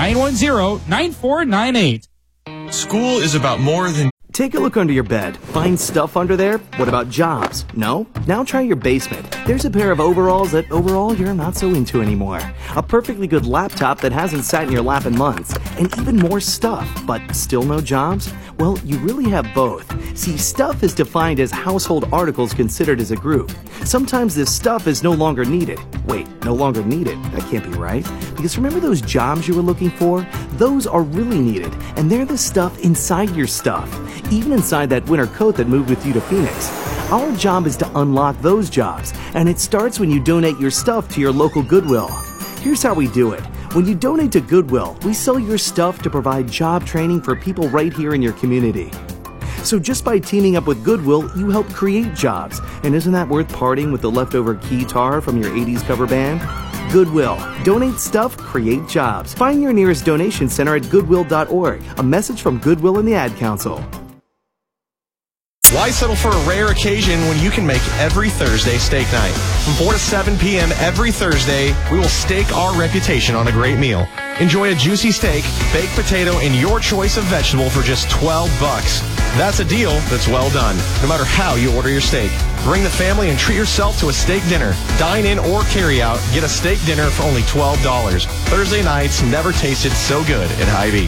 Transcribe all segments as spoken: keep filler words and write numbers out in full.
nine one zero, nine four nine eight. School is about more than... Take a look under your bed. Find stuff under there? What about jobs? No? Now try your basement. There's a pair of overalls that overall you're not so into anymore. A perfectly good laptop that hasn't sat in your lap in months. And even more stuff, but still no jobs? Well, you really have both. See, stuff is defined as household articles considered as a group. Sometimes this stuff is no longer needed. Wait, no longer needed? That can't be right. Because remember those jobs you were looking for? Those are really needed, and they're the stuff inside your stuff. Even inside that winter coat that moved with you to Phoenix. Our job is to unlock those jobs, and it starts when you donate your stuff to your local Goodwill. Here's how we do it. When you donate to Goodwill, we sell your stuff to provide job training for people right here in your community. So just by teaming up with Goodwill, you help create jobs. And isn't that worth parting with the leftover keytar from your eighties cover band? Goodwill. Donate stuff, create jobs. Find your nearest donation center at goodwill dot org. A message from Goodwill and the Ad Council. Why settle for a rare occasion when you can make every Thursday steak night? From four to seven p.m. every Thursday, we will stake our reputation on a great meal. Enjoy a juicy steak, baked potato, and your choice of vegetable for just twelve bucks. That's a deal that's well done, no matter how you order your steak. Bring the family and treat yourself to a steak dinner. Dine in or carry out. Get a steak dinner for only twelve dollars. Thursday nights never tasted so good at Hy-Vee.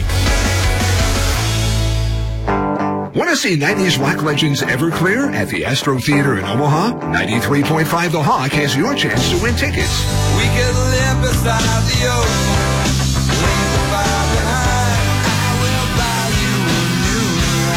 Want to see nineties rock legends Everclear at the Astro Theater in Omaha? ninety-three point five The Hawk has your chance to win tickets. We could live beside the ocean. Leave the fire behind. I will buy you a new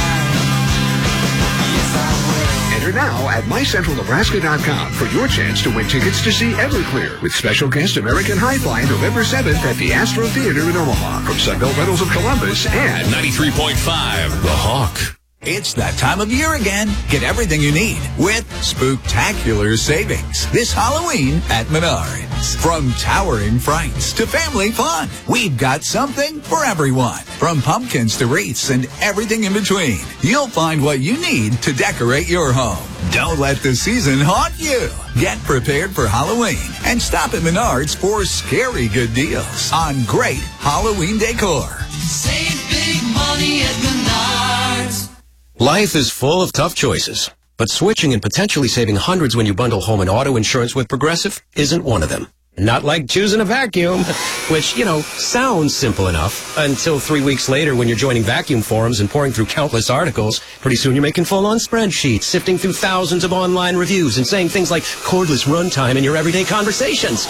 ride. Yes, I will. Enter now at my central nebraska dot com for your chance to win tickets to see Everclear with special guest American Hi-Fi November seventh at the Astro Theater in Omaha from Sunbelt Rentals of Columbus and ninety-three point five The Hawk. It's that time of year again. Get everything you need with spooktacular savings this Halloween at Menards. From towering frights to family fun, we've got something for everyone. From pumpkins to wreaths and everything in between, you'll find what you need to decorate your home. Don't let the season haunt you. Get prepared for Halloween and stop at Menards for scary good deals on great Halloween decor. Save big money at Menards. Life is full of tough choices, but switching and potentially saving hundreds when you bundle home and auto insurance with Progressive isn't one of them. Not like choosing a vacuum, which, you know, sounds simple enough until three weeks later when you're joining vacuum forums and pouring through countless articles. Pretty soon you're making full-on spreadsheets, sifting through thousands of online reviews and saying things like cordless runtime in your everyday conversations.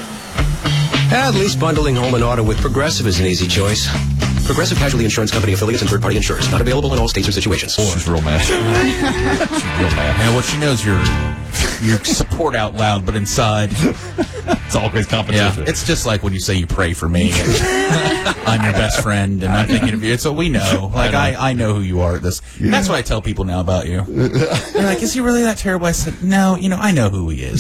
At least bundling home and auto with Progressive is an easy choice. Progressive Casualty Insurance Company affiliates and third-party insurers. Not available in all states or situations. She's real mad. She's real mad. Yeah, well, she knows your your support out loud, but inside, it's always competition. Yeah, it's just like when you say you pray for me. And I'm your best friend, and I'm thinking of you. So we know. Like, I, know. I, I know who you are at this. Yeah. That's what I tell people now about you. They're like, is he really that terrible? I said, no, you know, I know who he is.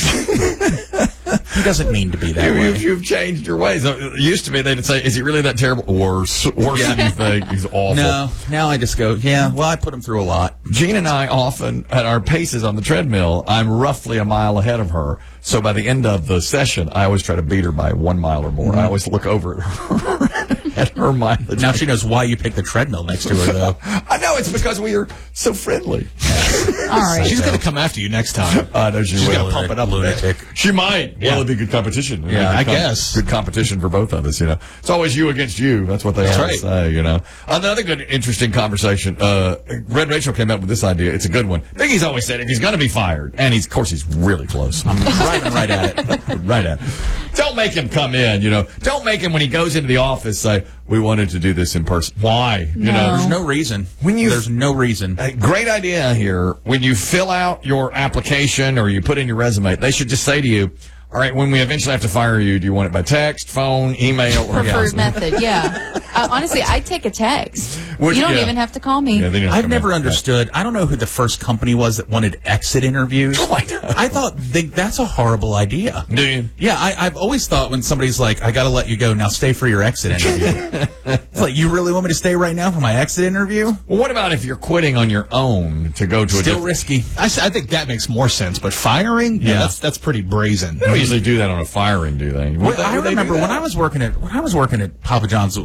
He doesn't mean to be that you, way. You've, you've changed your ways. It used to be they'd say, is he really that terrible? Worse. Worse yeah. than you think. He's awful. No. Now I just go, yeah, well, I put him through a lot. Gene and I often, at our paces on the treadmill, I'm roughly a mile ahead of her. So by the end of the session, I always try to beat her by one mile or more. Mm-hmm. I always look over at her, at her mileage. Now she knows why you picked the treadmill next to her, though. I know. It's because we are so friendly. All right. She's going to come after you next time. I know she She's will. She's going to pump it up lunatic. She might. Yeah. Well, it'd be good competition. Yeah, I com- guess. Good competition for both of us, you know. It's always you against you. That's what they That's always right. say, you know. Another good, interesting conversation. Uh, Red Rachel came up with this idea. It's a good one. Biggie's always said if he's going to be fired, and he's, of course, he's really close. I'm right, right at it. Right at it. Don't make him come in, you know. Don't make him, when he goes into the office, say, we wanted to do this in person. Why? You No. know, There's no reason. When you, There's no reason. A great idea here. When you fill out your application or you put in your resume, they should just say to you, all right, when we eventually have to fire you, do you want it by text, phone, email, or preferred yeah. method? Yeah. Uh, honestly, I'd take a text. Would you you- don't yeah. even have to call me. Yeah, they didn't I've come never in. understood. I don't know who the first company was that wanted exit interviews. Oh, I know. I thought they, that's a horrible idea. Do you? Yeah, I, I've always thought when somebody's like, I got to let you go, now stay for your exit interview. It's like, you really want me to stay right now for my exit interview? Well, what about if you're quitting on your own to go to a Still different... risky. I, s- I think that makes more sense, but firing, yeah, Yeah. that's that's pretty brazen. They don't usually do that on a firing, do they? Would Well, they- I would they do remember that? when I was working at when I was working at Papa John's